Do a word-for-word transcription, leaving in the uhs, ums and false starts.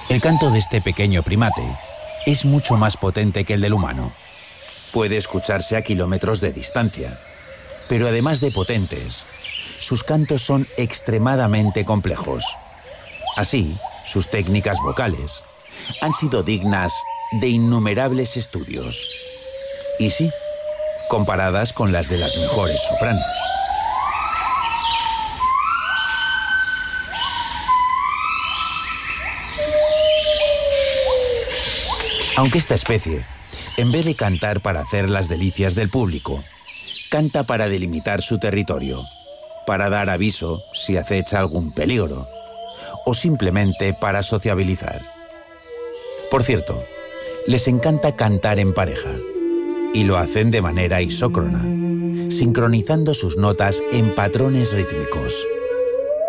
El canto de este pequeño primate es mucho más potente que el del humano. Puede escucharse a kilómetros de distancia, pero además de potentes, sus cantos son extremadamente complejos. Así, sus técnicas vocales han sido dignas de innumerables estudios. Y sí, comparadas con las de las mejores sopranos. Aunque esta especie, en vez de cantar para hacer las delicias del público, canta para delimitar su territorio, para dar aviso si acecha algún peligro, o simplemente para sociabilizar. Por cierto, les encanta cantar en pareja, y lo hacen de manera isócrona, sincronizando sus notas en patrones rítmicos.